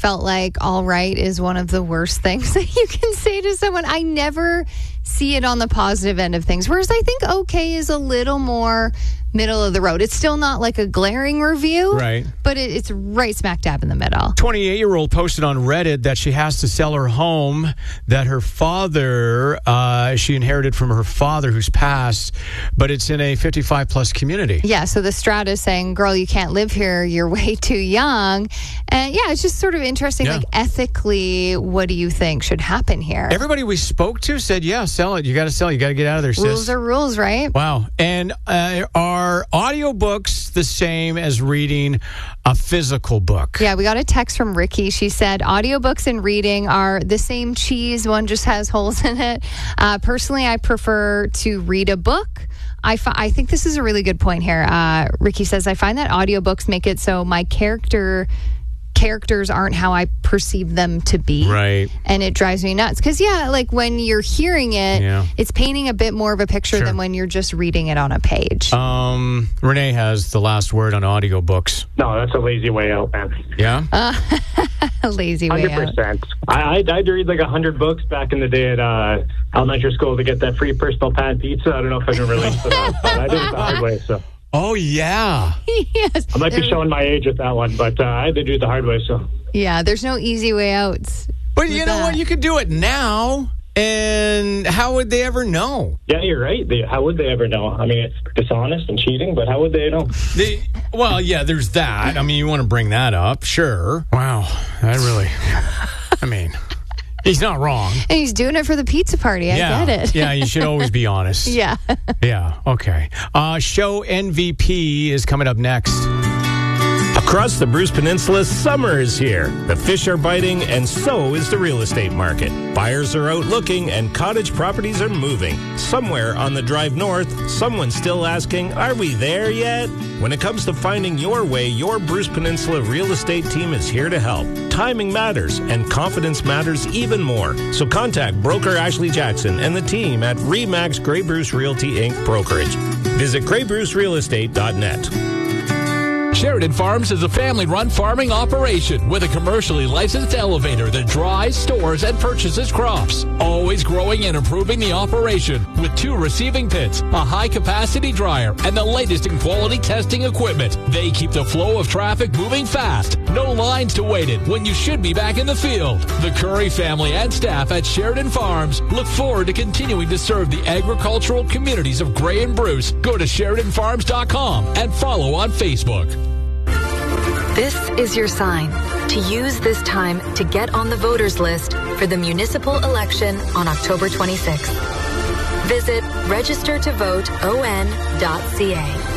felt like all right is one of the worst things that you can say to someone. I never see it on the positive end of things, whereas I think okay is a little more middle of the road. It's still not like a glaring review, right? But it's right smack dab in the middle. 28-year-old posted on Reddit that she has to sell her home that her father, she inherited from her father who's passed, but it's in a 55-plus community. Yeah, so the Strata is saying, girl, you can't live here. You're way too young. And yeah, it's just sort of interesting. Yeah. Like ethically, what do you think should happen here? Everybody we spoke to said, yeah, sell it. You got to sell it. You got to get out of there, sis. Rules are rules, right? Wow. And are audiobooks the same as reading a physical book? Yeah, we got a text from Ricky. She said audiobooks and reading are the same cheese. One just has holes in it. Personally, I prefer to read a book. I think this is a really good point here. Ricky says, I find that audiobooks make it so my characters aren't how I perceive them to be. Right. And it drives me nuts. Because, yeah, like when you're hearing it, it's painting a bit more of a picture than when you're just reading it on a page. Renee has the last word on audiobooks. No, that's a lazy way out, man. Yeah? A lazy way 100%. I'd read like 100 books back in the day at elementary school to get that free personal pan pizza. I don't know if I can relate to that, but I did it the hard way, so. Oh, yeah. Yes. I might be showing my age with that one, but I had to do it the hard way, so. Yeah, there's no easy way out. But you know what? You could do it now, and how would they ever know? Yeah, you're right. How would they ever know? I mean, it's dishonest and cheating, but how would they know? Well, yeah, there's that. I mean, you want to bring that up, sure. Wow, that really, I mean... He's not wrong. And he's doing it for the pizza party. I get it. Yeah, you should always be honest. Yeah. Yeah, okay. Show MVP is coming up next. Across the Bruce Peninsula, summer is here. The fish are biting, and so is the real estate market. Buyers are out looking, and cottage properties are moving. Somewhere on the drive north, someone's still asking, are we there yet? When it comes to finding your way, your Bruce Peninsula real estate team is here to help. Timing matters, and confidence matters even more. So contact broker Ashley Jackson and the team at RE/MAX Grey Bruce Realty Inc. Brokerage. Visit GreyBruceRealEstate.net. Sheridan Farms is a family-run farming operation with a commercially licensed elevator that dries, stores, and purchases crops. Always growing and improving the operation with 2 receiving pits, a high-capacity dryer, and the latest in quality testing equipment. They keep the flow of traffic moving fast. No lines to wait in when you should be back in the field. The Curry family and staff at Sheridan Farms look forward to continuing to serve the agricultural communities of Grey and Bruce. Go to SheridanFarms.com and follow on Facebook. This is your sign to use this time to get on the voters list for the municipal election on October 26th. Visit registertovoteon.ca.